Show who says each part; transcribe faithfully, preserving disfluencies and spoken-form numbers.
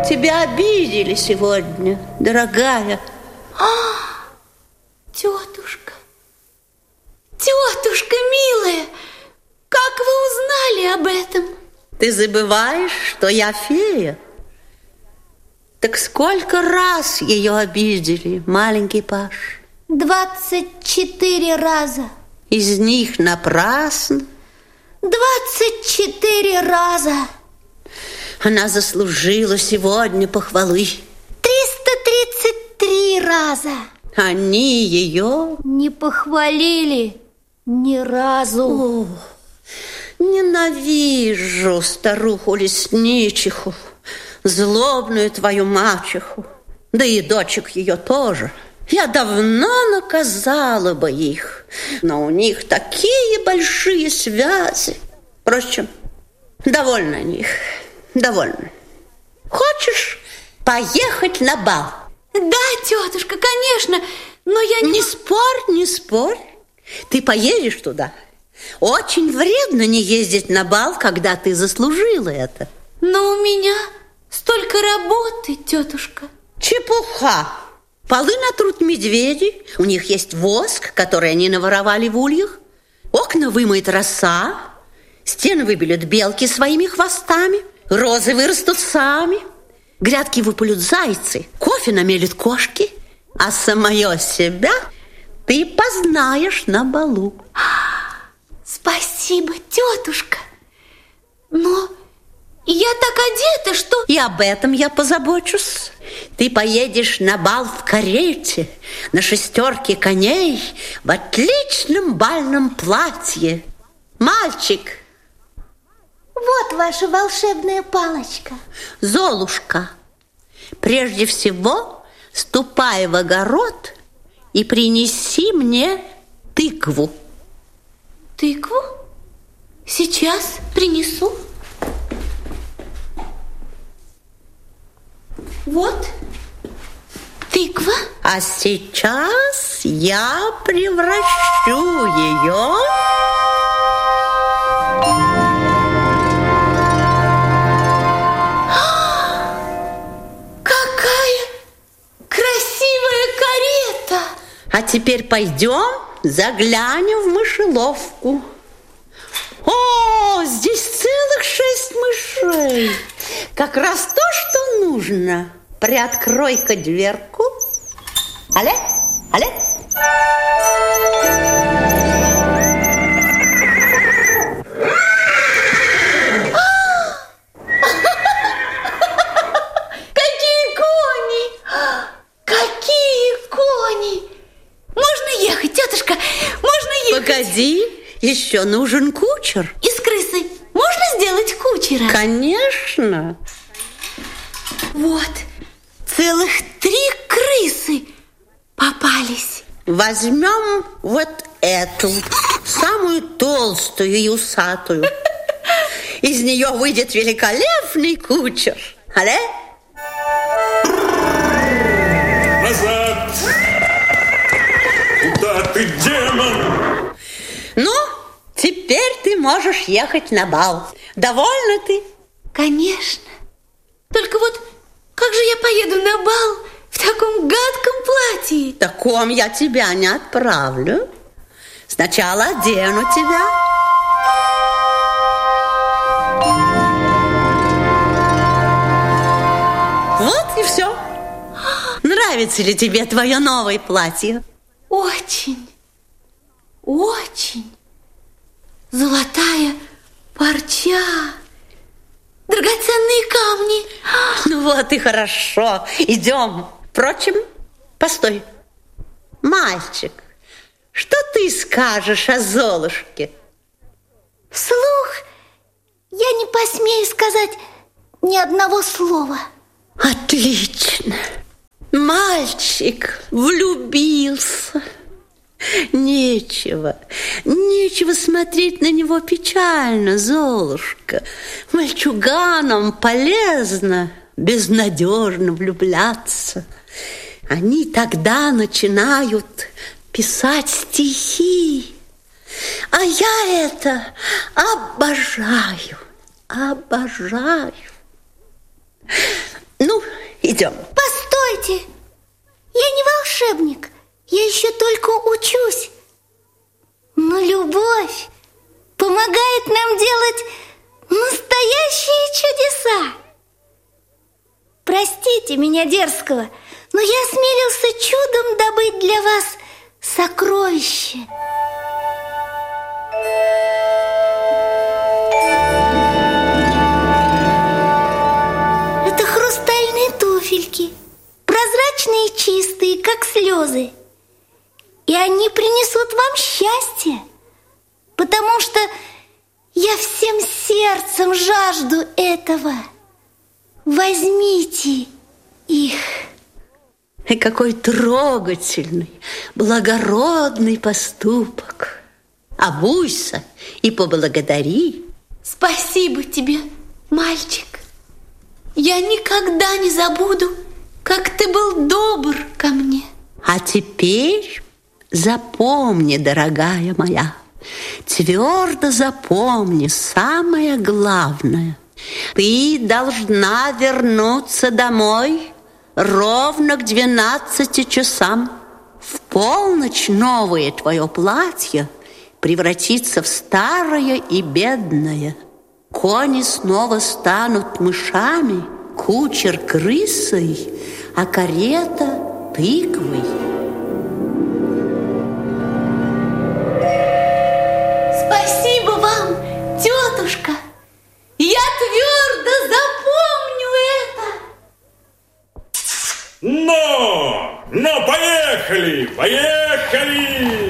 Speaker 1: тебя обидели сегодня, дорогая.
Speaker 2: А, тетушка, тетушка милая, как вы узнали об этом?
Speaker 1: Ты забываешь, что я фея? Так сколько раз ее обидели, маленький Паш?
Speaker 2: Двадцать четыре раза.
Speaker 1: Из них напрасно?
Speaker 2: Двадцать четыре раза.
Speaker 1: Она заслужила сегодня похвалы.
Speaker 2: Триста тридцать три раза.
Speaker 1: Они ее
Speaker 2: не похвалили ни разу.
Speaker 1: О, ненавижу старуху-лесничиху, злобную твою мачеху, да и дочек ее тоже. Я давно наказала бы их, но у них такие большие связи. Впрочем, довольна о них, довольна. Хочешь поехать на бал?
Speaker 2: Да, тетушка, конечно, но я не...
Speaker 1: Не спорь, не спорь. Ты поедешь туда. Очень вредно не ездить на бал, когда ты заслужила это.
Speaker 2: Но у меня столько работы, тетушка.
Speaker 1: Чепуха. Полы натрут медведи, у них есть воск, который они наворовали в ульях. Окна вымоет роса, стены выбелят белки своими хвостами, розы вырастут сами, грядки выпалют зайцы, кофе намелят кошки, а самое себя ты познаешь на балу.
Speaker 2: Спасибо, тетушка. Но я так одета, что...
Speaker 1: И об этом я позабочусь. Ты поедешь на бал в карете, на шестерке коней, в отличном бальном платье. Мальчик!
Speaker 2: Вот ваша волшебная палочка.
Speaker 1: Золушка, прежде всего ступай в огород и принеси мне тыкву.
Speaker 2: Тыкву? Сейчас принесу. Вот тыква.
Speaker 1: А сейчас я превращу ее...
Speaker 2: Какая красивая карета!
Speaker 1: А теперь пойдем заглянем в мышеловку. О, здесь целых шесть мышей. Как раз то, что нужно. Приоткрой-ка дверку. Але, але.
Speaker 2: Какие кони! Какие кони! Можно ехать, тетушка, можно ехать.
Speaker 1: Погоди, еще нужен кучер.
Speaker 2: Из крысы можно сделать кучера?
Speaker 1: Конечно.
Speaker 2: Вот, целых три крысы попались.
Speaker 1: Возьмем вот эту, самую толстую и усатую. Из нее выйдет великолепный кучер. Але?
Speaker 3: Назад! Куда ты, демон?
Speaker 1: Ну, теперь ты можешь ехать на бал. Довольна ты?
Speaker 2: Конечно. Только вот как же я поеду на бал в таком гадком платье?
Speaker 1: В таком я тебя не отправлю. Сначала одену тебя. Вот и все. Нравится ли тебе твое новое платье?
Speaker 2: Очень, очень. Золотая парча, драгоценные камни.
Speaker 1: Ну вот и хорошо. Идем. Впрочем, постой. Мальчик, что ты скажешь о Золушке?
Speaker 2: Вслух я не посмею сказать ни одного слова.
Speaker 1: Отлично. Мальчик влюбился. Нечего, нечего смотреть на него печально, Золушка. Мальчуганам полезно безнадежно влюбляться. Они тогда начинают писать стихи. А я это обожаю, обожаю. Ну, Идем.
Speaker 2: Постойте! Я не волшебник. Я еще только учусь. Но любовь помогает нам делать настоящие чудеса. Простите меня дерзкого, но я осмелился чудом добыть для вас сокровище. Это хрустальные туфельки, прозрачные и чистые, как слезы. И они принесут вам счастье, потому что я всем сердцем жажду этого. Возьмите их.
Speaker 1: И какой трогательный, благородный поступок. Обуйся и поблагодари.
Speaker 2: Спасибо тебе, мальчик. Я никогда не забуду, как ты был добр ко мне.
Speaker 1: А теперь запомни, дорогая моя, твердо запомни самое главное. Ты должна вернуться домой ровно к двенадцати часам. В полночь новое твое платье превратится в старое и бедное. Кони снова станут мышами, кучер крысой, а карета тыквой.
Speaker 2: Спасибо вам, тетушка. Я твердо запомню это.
Speaker 3: Но! Но поехали! Поехали!